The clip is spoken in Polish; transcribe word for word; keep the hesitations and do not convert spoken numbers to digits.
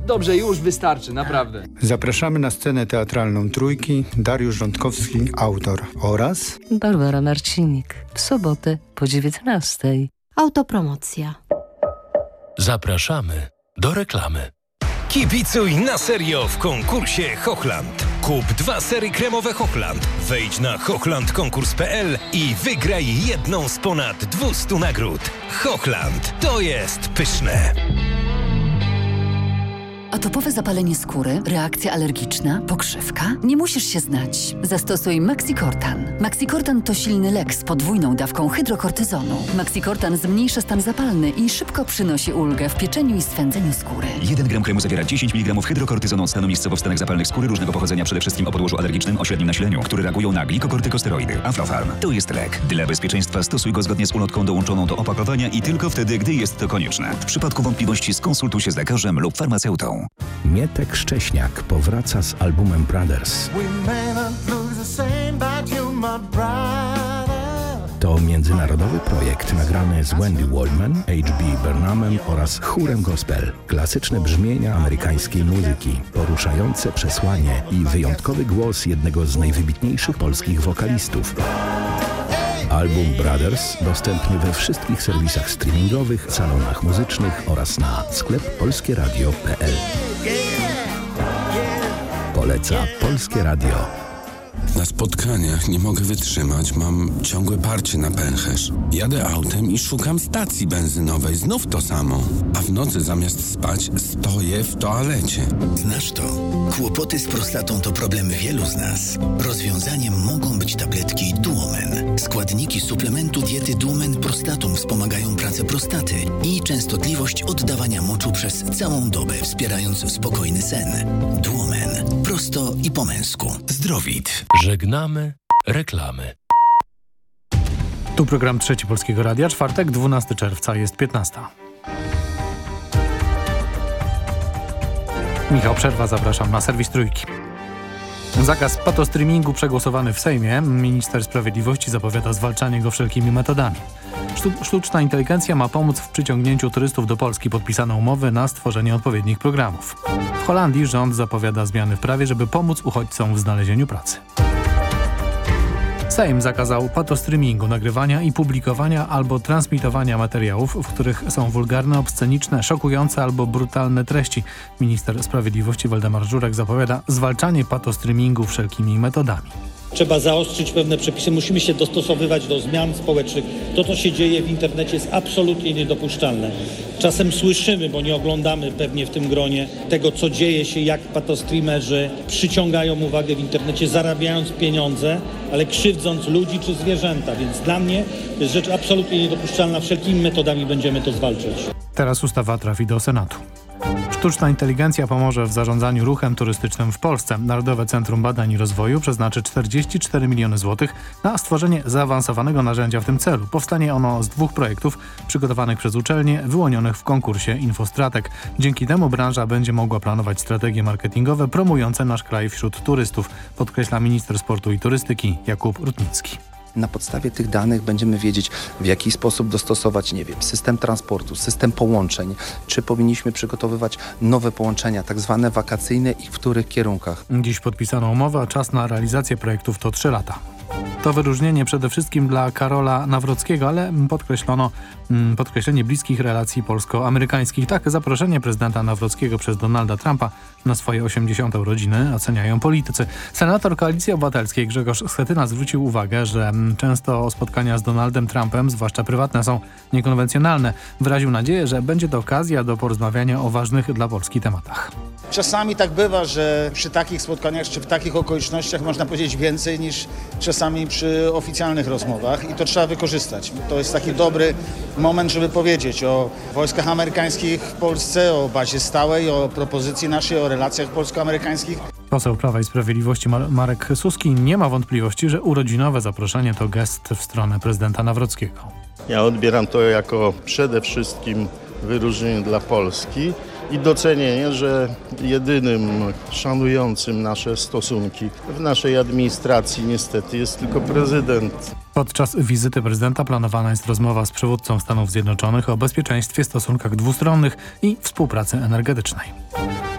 Dobrze, już wystarczy, naprawdę. Zapraszamy na scenę teatralną Trójki Dariusz Rządkowski, autor, oraz Barbara Marcinik. W sobotę po dziewiętnastej. Autopromocja. Zapraszamy do reklamy. Kibicuj na serio w konkursie Hochland. Kup dwa sery kremowe Hochland. Wejdź na hochland konkurs kropka p l i wygraj jedną z ponad dwustu nagród. Hochland, to jest pyszne. Atopowe zapalenie skóry, reakcja alergiczna, pokrzywka? Nie musisz się znać. Zastosuj Maxicortan. Maxicortan to silny lek z podwójną dawką hydrokortyzonu. Maxicortan zmniejsza stan zapalny i szybko przynosi ulgę w pieczeniu i swędzeniu skóry. jeden gram kremu zawiera dziesięć miligramów hydrokortyzonu od stanu miejscowo-wstanek zapalnych skóry różnego pochodzenia, przede wszystkim o podłożu alergicznym o średnim nasileniu, które reagują na glikokortykosteroidy. Aflofarm to jest lek. Dla bezpieczeństwa stosuj go zgodnie z ulotką dołączoną do opakowania i tylko wtedy, gdy jest to konieczne. W przypadku wątpliwości skonsultuj się z lekarzem lub farmaceutą. Mietek Szcześniak powraca z albumem Brothers. To międzynarodowy projekt nagrany z Wendy Waldman, H B Burnhamem oraz chórem gospel. Klasyczne brzmienia amerykańskiej muzyki, poruszające przesłanie i wyjątkowy głos jednego z najwybitniejszych polskich wokalistów. Album Brothers dostępny we wszystkich serwisach streamingowych, salonach muzycznych oraz na sklep polskieradio kropka p l. Poleca Polskie Radio. Na spotkaniach nie mogę wytrzymać, mam ciągłe parcie na pęcherz. Jadę autem i szukam stacji benzynowej, znów to samo. A w nocy zamiast spać stoję w toalecie. Znasz to? Kłopoty z prostatą to problem wielu z nas. Rozwiązaniem mogą być tabletki Duomen. Składniki suplementu diety Duomen Prostatum wspomagają pracę prostaty i częstotliwość oddawania moczu przez całą dobę, wspierając spokojny sen. Duomen. Prosto i po męsku. Zdrowit. Żegnamy reklamy. Tu program Trzeci Polskiego Radia, czwartek, dwunastego czerwca, jest piętnasta. Michał Przerwa, zapraszam na serwis Trójki. Zakaz patostreamingu przegłosowany w Sejmie. Minister Sprawiedliwości zapowiada zwalczanie go wszelkimi metodami. Sztuczna inteligencja ma pomóc w przyciągnięciu turystów do Polski. Podpisano umowy na stworzenie odpowiednich programów. W Holandii rząd zapowiada zmiany w prawie, żeby pomóc uchodźcom w znalezieniu pracy. Sejm zakazał patostreamingu, nagrywania i publikowania albo transmitowania materiałów, w których są wulgarne, obsceniczne, szokujące albo brutalne treści. Minister Sprawiedliwości Waldemar Żurek zapowiada zwalczanie patostreamingu wszelkimi metodami. Trzeba zaostrzyć pewne przepisy, musimy się dostosowywać do zmian społecznych. To, co się dzieje w internecie, jest absolutnie niedopuszczalne. Czasem słyszymy, bo nie oglądamy pewnie w tym gronie tego, co dzieje się, jak patostreamerzy przyciągają uwagę w internecie, zarabiając pieniądze, ale krzywdząc ludzi czy zwierzęta. Więc dla mnie to jest rzecz absolutnie niedopuszczalna. Wszelkimi metodami będziemy to zwalczać. Teraz ustawa trafi do Senatu. Sztuczna inteligencja pomoże w zarządzaniu ruchem turystycznym w Polsce. Narodowe Centrum Badań i Rozwoju przeznaczy czterdzieści cztery miliony złotych na stworzenie zaawansowanego narzędzia w tym celu. Powstanie ono z dwóch projektów przygotowanych przez uczelnie, wyłonionych w konkursie Infostratek. Dzięki temu branża będzie mogła planować strategie marketingowe promujące nasz kraj wśród turystów, podkreśla minister sportu i turystyki Jakub Rutnicki. Na podstawie tych danych będziemy wiedzieć, w jaki sposób dostosować, nie wiem, system transportu, system połączeń, czy powinniśmy przygotowywać nowe połączenia, tak zwane wakacyjne i w których kierunkach. Dziś podpisano umowę, a czas na realizację projektów to trzy lata. To wyróżnienie przede wszystkim dla Karola Nawrockiego, ale podkreślono mm, podkreślenie bliskich relacji polsko-amerykańskich. Tak, zaproszenie prezydenta Nawrockiego przez Donalda Trumpa na swoje osiemdziesiąte urodziny oceniają politycy. Senator Koalicji Obywatelskiej Grzegorz Schetyna zwrócił uwagę, że często spotkania z Donaldem Trumpem, zwłaszcza prywatne, są niekonwencjonalne. Wyraził nadzieję, że będzie to okazja do porozmawiania o ważnych dla Polski tematach. Czasami tak bywa, że przy takich spotkaniach czy w takich okolicznościach można powiedzieć więcej niż czasami przy oficjalnych rozmowach i to trzeba wykorzystać. To jest taki dobry moment, żeby powiedzieć o wojskach amerykańskich w Polsce, o bazie stałej, o propozycji naszej, o relacjach polsko-amerykańskich. Poseł Prawa i Sprawiedliwości Marek Suski nie ma wątpliwości, że urodzinowe zaproszenie to gest w stronę prezydenta Nawrockiego. Ja odbieram to jako przede wszystkim wyróżnienie dla Polski i docenienie, że jedynym szanującym nasze stosunki w naszej administracji niestety jest tylko prezydent. Podczas wizyty prezydenta planowana jest rozmowa z przywódcą Stanów Zjednoczonych o bezpieczeństwie, stosunkach dwustronnych i współpracy energetycznej.